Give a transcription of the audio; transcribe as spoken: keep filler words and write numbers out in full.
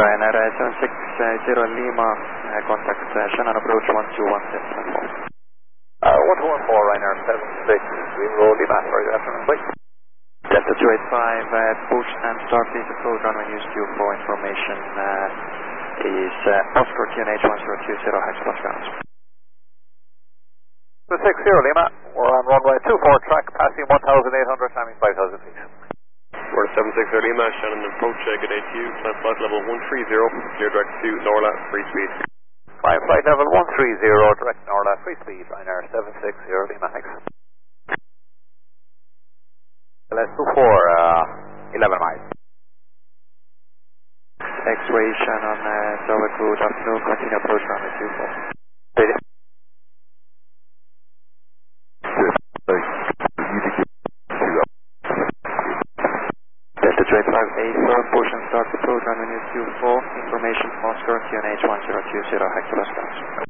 Ryanair seven six zero Lima, uh, contact uh, Shannon approach one two one seven four. Uh, one two one four Ryanair seven six zero Lima, sorry, good afternoon, please. Delta two eight five, uh, push and start please approach runway news Q four information uh, is uh, Oscar Q N H one zero two zero, Hex plus grounds. two six zero Lima, we're on runway two four track, passing one thousand eight hundred, timing five thousand feet. We're seven six zero Lima, Shannon approach, uh, good day to you, climb flight level one three zero, clear direct to Norla, free speed. Climb flight level one three zero, direct Norla, free speed, Ryanair seven six zero Lima, thanks. Let's go for uh, eleven miles. X-ray Shannon, uh, Dover good afternoon, continue approach runway two four. Ready. Delta two eight five eight four, push and start approach runway news Q four, information from Oscar Q N H one zero two zero, Hex plus grounds.